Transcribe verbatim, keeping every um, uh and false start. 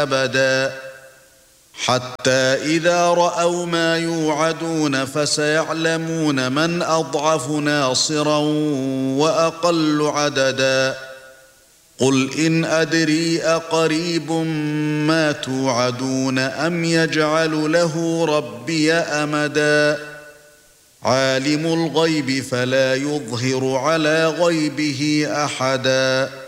أبدا حتى إذا رأوا ما يوعدون فسيعلمون من أضعف ناصرا وأقل عددا قل إن أدري أقريب ما توعدون أم يجعل له ربي أمدا عالم الغيب فلا يظهر على غيبه أحدا